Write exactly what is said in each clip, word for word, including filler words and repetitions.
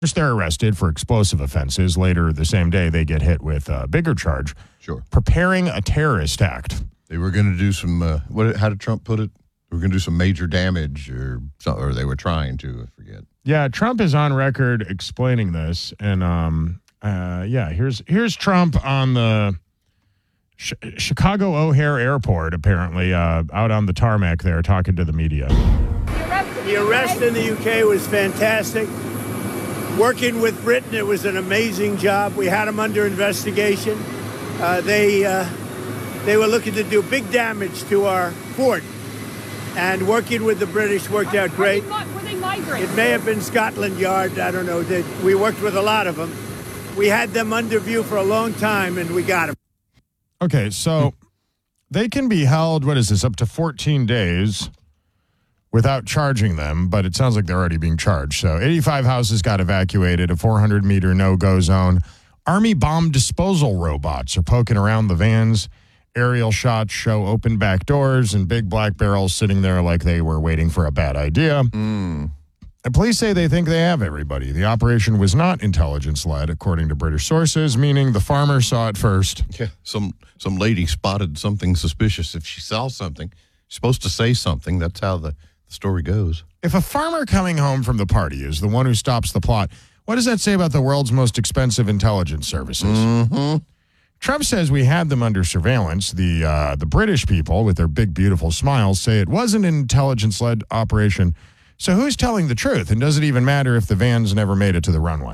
First, they're arrested for explosive offenses. Later the same day, they get hit with a bigger charge. Sure. Preparing a terrorist act. They were going to do some, uh, what? How did Trump put it? They were going to do some major damage, or or they were trying to, I forget. Yeah, Trump is on record explaining this. And, um, uh, yeah, here's here's Trump on the Ch- Chicago O'Hare Airport, apparently, uh, out on the tarmac there talking to the media. The arrest in the U K was fantastic. Working with Britain, it was an amazing job. We had them under investigation. Uh, they uh, they were looking to do big damage to our fort, and working with the British worked out great. Were they migrants? It may have been Scotland Yard. I don't know. They, we worked with a lot of them. We had them under view for a long time, and we got them. Okay, so they can be held, what is this, up to fourteen days without charging them, but it sounds like they're already being charged. So eighty-five houses got evacuated, a four hundred meter no-go zone. Army bomb disposal robots are poking around the vans. Aerial shots show open back doors and big black barrels sitting there like they were waiting for a bad idea. Mm. The police say they think they have everybody. The operation was not intelligence-led, according to British sources, meaning the farmer saw it first. Yeah, some some lady spotted something suspicious. If she saw something, she's supposed to say something. That's how the, the story goes. If a farmer coming home from the party is the one who stops the plot, what does that say about the world's most expensive intelligence services? Mm-hmm. Trump says we had them under surveillance. The uh, the British people, with their big, beautiful smiles, say it wasn't an intelligence-led operation. So who's telling the truth? And does it even matter if the vans never made it to the runway?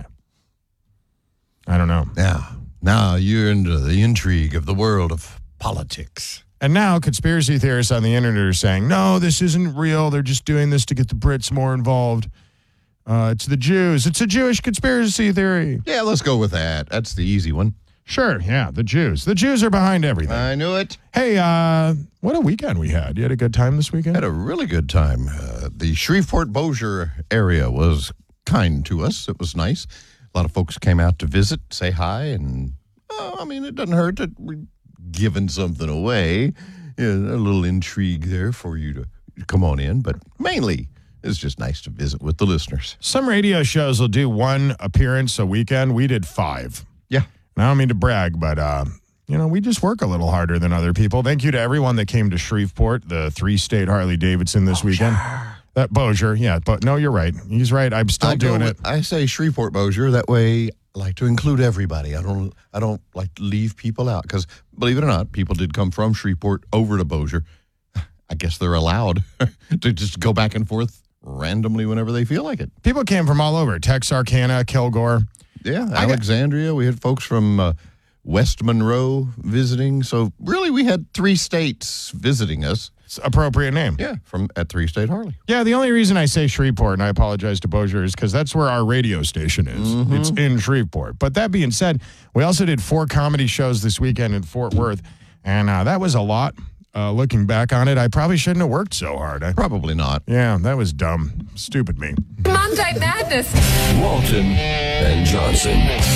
I don't know. Now, now you're into the intrigue of the world of politics. And now conspiracy theorists on the internet are saying, no, this isn't real. They're just doing this to get the Brits more involved. Uh, it's the Jews. It's a Jewish conspiracy theory. Yeah, let's go with that. That's the easy one. Sure, yeah, the Jews. The Jews are behind everything. I knew it. Hey, uh, what a weekend we had. You had a good time this weekend? Had a really good time. Uh, the Shreveport-Bossier area was kind to us. It was nice. A lot of folks came out to visit, say hi, and, oh, I mean, it doesn't hurt that we're giving something away. Yeah, a little intrigue there for you to come on in, but mainly it's just nice to visit with the listeners. Some radio shows will do one appearance a weekend. We did five. Yeah. And I don't mean to brag, but, uh, you know, we just work a little harder than other people. Thank you to everyone that came to Shreveport, the three-state Harley-Davidson this Bossier. weekend. That Bossier, yeah. But no, you're right. He's right. I'm still I doing go it. with- I say Shreveport-Bossier. That way I like to include everybody. I don't I don't like to leave people out because, believe it or not, people did come from Shreveport over to Bossier. I guess they're allowed to just go back and forth randomly whenever they feel like it. People came from all over. Texarkana, Kilgore. Yeah, I got- Alexandria. We had folks from uh, West Monroe visiting. So really, we had three states visiting us. It's appropriate name. Yeah, from at Three State Harley. Yeah, the only reason I say Shreveport, and I apologize to Bossier, is because that's where our radio station is. Mm-hmm. It's in Shreveport. But that being said, we also did four comedy shows this weekend in Fort Worth, and uh, that was a lot. Uh, looking back on it, I probably shouldn't have worked so hard. I, Probably not. yeah, that was dumb. Stupid me. Monday Madness. Walton and Johnson.